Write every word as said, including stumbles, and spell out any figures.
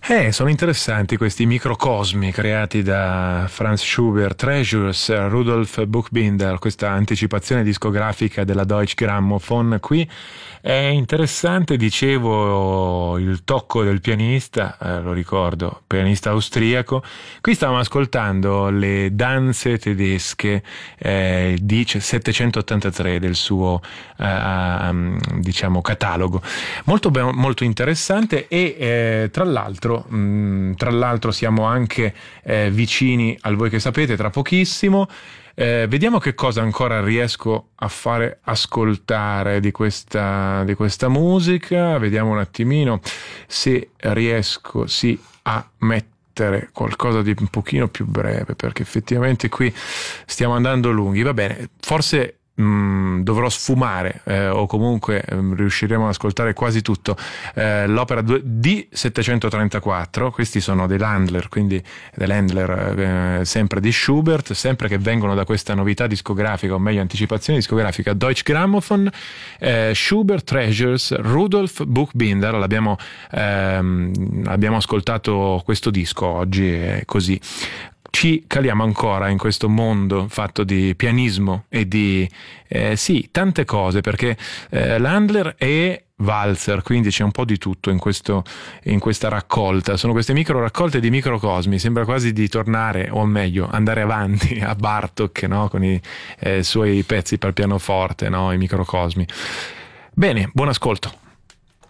Eh, sono interessanti questi microcosmi creati da Franz Schubert, Treasures, Rudolf Buchbinder, questa anticipazione discografica della Deutsche Grammophon. Qui è interessante, dicevo, il tocco del pianista, eh, lo ricordo, pianista austriaco. Qui stavamo ascoltando le danze tedesche eh, di settecentottantatré del suo eh, diciamo catalogo. Molto, be- molto interessante e eh, tra l'altro Mh, tra l'altro siamo anche eh, vicini al Voi che sapete tra pochissimo. Eh, vediamo che cosa ancora riesco a fare ascoltare di questa, di questa musica. Vediamo un attimino se riesco sì, a mettere qualcosa di un pochino più breve, perché effettivamente qui stiamo andando lunghi. Va bene, forse Mm, dovrò sfumare eh, o comunque eh, riusciremo ad ascoltare quasi tutto eh, l'opera D settecentotrentaquattro. Questi sono dei Landler, quindi dei Landler eh, sempre di Schubert, sempre che vengono da questa novità discografica, o meglio anticipazione discografica Deutsche Grammophon. eh, Schubert Treasures, Rudolf Buchbinder. L'abbiamo ehm, abbiamo ascoltato questo disco oggi, è così. Ci caliamo ancora in questo mondo fatto di pianismo e di eh, sì, tante cose, perché eh, Landler e Walzer, quindi c'è un po' di tutto in, questo, in questa raccolta. Sono queste micro raccolte di microcosmi. Sembra quasi di tornare, o meglio andare avanti a Bartók, no? Con i eh, suoi pezzi per pianoforte, no? I microcosmi. Bene, buon ascolto.